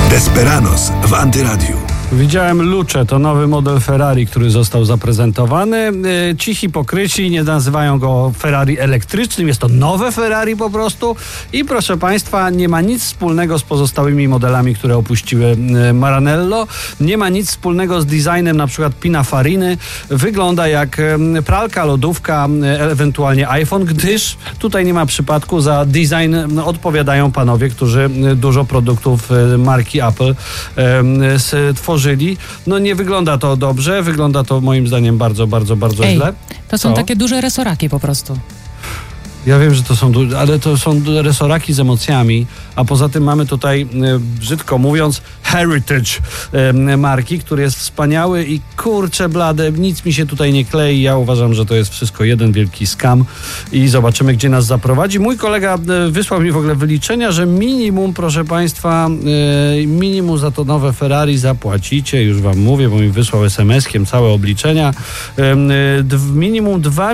Desperados w Antyradiu. Widziałem Luce, to nowy model Ferrari, który został zaprezentowany. Ci hipokryci nie nazywają go Ferrari elektrycznym, jest to nowe Ferrari po prostu i proszę Państwa, nie ma nic wspólnego z pozostałymi modelami, które opuściły Maranello. Nie ma nic wspólnego z designem na przykład Pininfariny. Wygląda jak pralka, lodówka, ewentualnie iPhone, gdyż tutaj nie ma przypadku. Za design odpowiadają panowie, którzy dużo produktów marki Apple stworzyli. No nie wygląda to dobrze, wygląda to moim zdaniem bardzo źle. To są takie duże resoraki po prostu. Ja wiem, że to są ale to są resoraki z emocjami, a poza tym mamy tutaj, brzydko mówiąc, heritage marki, który jest wspaniały i kurczę blade, nic mi się tutaj nie klei. Ja uważam, że to jest wszystko jeden wielki scam i zobaczymy, gdzie nas zaprowadzi. Mój kolega wysłał mi w ogóle wyliczenia, że minimum, proszę Państwa, minimum za to nowe Ferrari zapłacicie, już Wam mówię, bo mi wysłał SMS-kiem całe obliczenia, minimum 2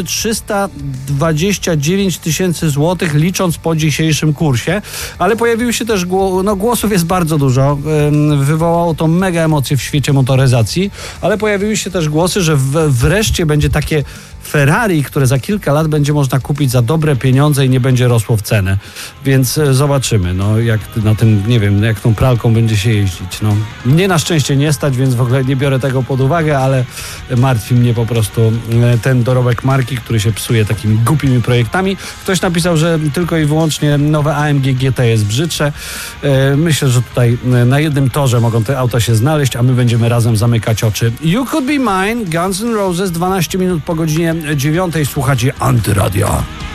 329 000 złotych, licząc po dzisiejszym kursie, ale pojawiły się też głosów jest bardzo dużo, wywołało to mega emocje w świecie motoryzacji, ale pojawiły się też głosy, że wreszcie będzie takie Ferrari, które za kilka lat będzie można kupić za dobre pieniądze i nie będzie rosło w cenę. Więc zobaczymy, jak na tym, nie wiem, jak tą pralką będzie się jeździć. Mnie na szczęście nie stać, więc w ogóle nie biorę tego pod uwagę, ale martwi mnie po prostu ten dorobek marki, który się psuje takimi głupimi projektami. Ktoś napisał, że tylko i wyłącznie nowe AMG GT jest brzydsze. Myślę, że tutaj na jednym torze mogą te auta się znaleźć, a my będziemy razem zamykać oczy. You Could Be Mine, Guns N' Roses, 12 minut po godzinie 9. Słuchacie Antyradia.